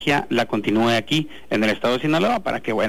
la continúe aquí en el estado de Sinaloa para que,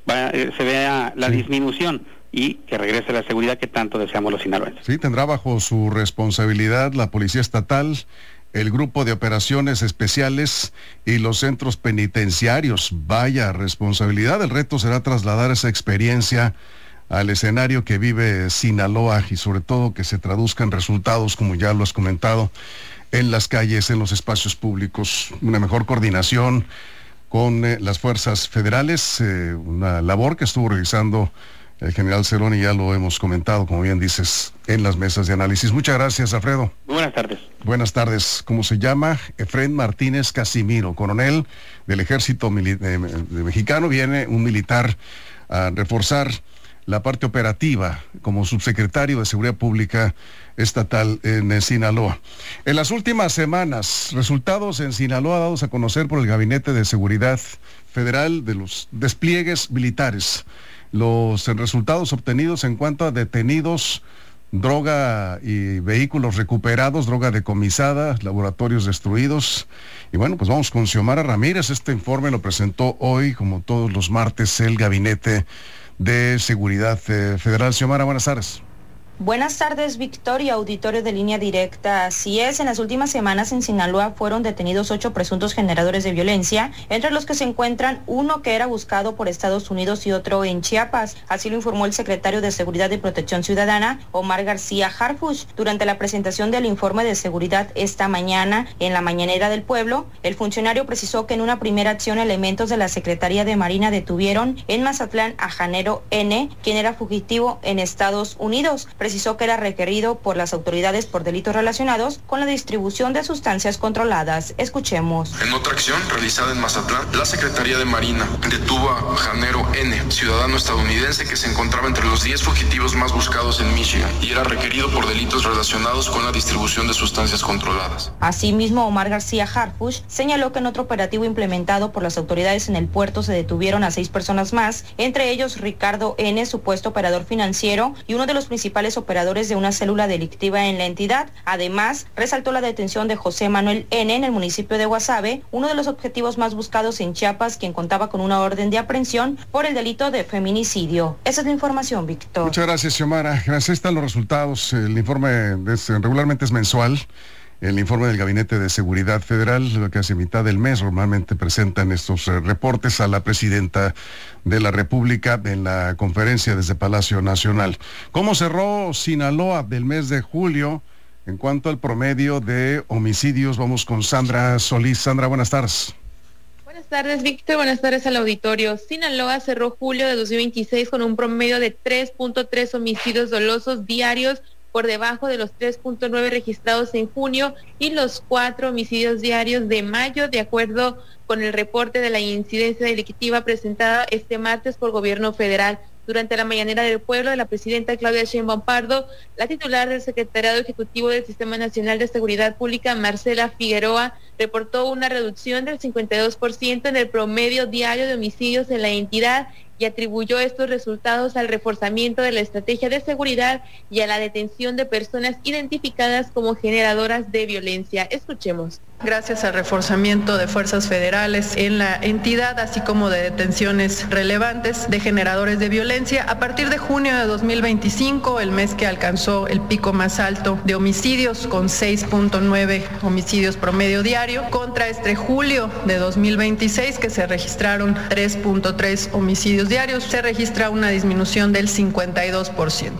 se vea la disminución y que regrese la seguridad que tanto deseamos los sinaloenses. Sí, tendrá bajo su responsabilidad la Policía Estatal, el Grupo de Operaciones Especiales y los centros penitenciarios. Vaya responsabilidad. El reto será trasladar esa experiencia al escenario que vive Sinaloa y sobre todo que se traduzcan resultados, como ya lo has comentado, en las calles, en los espacios públicos, una mejor coordinación con las fuerzas federales, una labor que estuvo realizando el general Cerón, y ya lo hemos comentado, como bien dices, en las mesas de análisis. Muchas gracias, Alfredo. Buenas tardes. Buenas tardes. ¿Cómo se llama? Efrén Martínez Casimiro, coronel del Ejército Mexicano. Viene un militar a reforzar la parte operativa como subsecretario de Seguridad Pública Estatal en Sinaloa. En las últimas semanas, resultados en Sinaloa dados a conocer por el Gabinete de Seguridad Federal de los despliegues militares. Los resultados obtenidos en cuanto a detenidos, droga y vehículos recuperados, droga decomisada, laboratorios destruidos. Y bueno, pues vamos con Xiomara Ramírez. Este informe lo presentó hoy, como todos los martes, el Gabinete de Seguridad Federal. Xiomara, buenas tardes. Buenas tardes, Víctor y auditorio de Línea Directa. Así es, en las últimas semanas en Sinaloa fueron detenidos 8 presuntos generadores de violencia, entre los que se encuentran uno que era buscado por Estados Unidos y otro en Chiapas. Así lo informó el secretario de Seguridad y Protección Ciudadana, Omar García Harfuch, durante la presentación del informe de seguridad esta mañana en la Mañanera del Pueblo. El funcionario precisó que en una primera acción elementos de la Secretaría de Marina detuvieron en Mazatlán a Janero N., quien era fugitivo en Estados Unidos. Precisó que era requerido por las autoridades por delitos relacionados con la distribución de sustancias controladas. Escuchemos. En otra acción realizada en Mazatlán, la Secretaría de Marina detuvo a Janero N., ciudadano estadounidense que se encontraba entre los 10 fugitivos más buscados en Michigan y era requerido por delitos relacionados con la distribución de sustancias controladas. Asimismo, Omar García Harfuch señaló que en otro operativo implementado por las autoridades en el puerto se detuvieron a 6 personas más, entre ellos Ricardo N., supuesto operador financiero y uno de los principales operadores de una célula delictiva en la entidad. Además, resaltó la detención de José Manuel N. en el municipio de Guasave, uno de los objetivos más buscados en Chiapas, quien contaba con una orden de aprehensión por el delito de feminicidio. Esa es la información, Víctor. Muchas gracias, Xiomara. Gracias. Ahí están los resultados. El informe regularmente es mensual. El informe del Gabinete de Seguridad Federal, casi a mitad del mes, normalmente presentan estos reportes a la Presidenta de la República en la conferencia desde Palacio Nacional. ¿Cómo cerró Sinaloa del mes de julio en cuanto al promedio de homicidios? Vamos con Sandra Solís. Sandra, buenas tardes. Buenas tardes, Víctor. Buenas tardes al auditorio. Sinaloa cerró julio de 2026 con un promedio de 3.3 homicidios dolosos diarios, por debajo de los 3.9 registrados en junio y los 4 homicidios diarios de mayo, de acuerdo con el reporte de la incidencia delictiva presentada este martes por Gobierno Federal. Durante la Mañanera del Pueblo de la presidenta Claudia Sheinbaum Pardo, la titular del Secretariado Ejecutivo del Sistema Nacional de Seguridad Pública, Marcela Figueroa, reportó una reducción del 52% en el promedio diario de homicidios en la entidad y atribuyó estos resultados al reforzamiento de la estrategia de seguridad y a la detención de personas identificadas como generadoras de violencia. Escuchemos. Gracias al reforzamiento de fuerzas federales en la entidad, así como de detenciones relevantes de generadores de violencia, a partir de junio de 2025, el mes que alcanzó el pico más alto de homicidios, con 6.9 homicidios promedio diario, contra julio de 2026, que se registraron 3.3 homicidios diarios, se registra una disminución del 52%.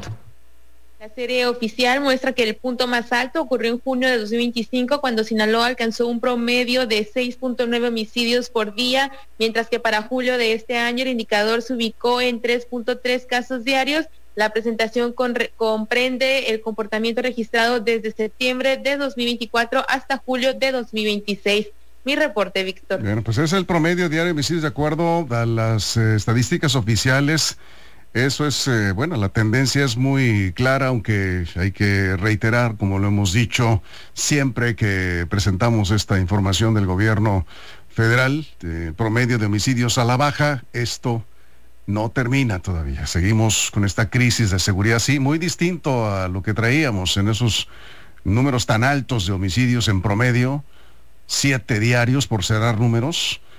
La serie oficial muestra que el punto más alto ocurrió en junio de 2025, cuando Sinaloa alcanzó un promedio de 6.9 homicidios por día, mientras que para julio de este año el indicador se ubicó en 3.3 casos diarios. La presentación comprende el comportamiento registrado desde septiembre de 2024 hasta julio de 2026. Mi reporte, Víctor. Bueno, pues es el promedio diario de homicidios de acuerdo a las estadísticas oficiales. Eso es, la tendencia es muy clara, aunque hay que reiterar, como lo hemos dicho, siempre que presentamos esta información del gobierno federal, promedio de homicidios a la baja, esto no termina todavía. Seguimos con esta crisis de seguridad, sí, muy distinto a lo que traíamos en esos números tan altos de homicidios en promedio, 7 diarios por cerrar números.